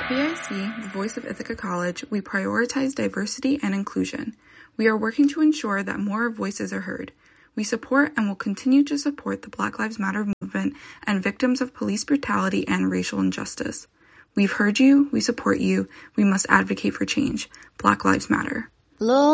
At PIC, the voice of Ithaca College, we prioritize diversity and inclusion. We are working to ensure that more voices are heard. We support and will continue to support the Black Lives Matter movement and victims of police brutality and racial injustice. We've heard you, we support you, we must advocate for change. Black Lives Matter.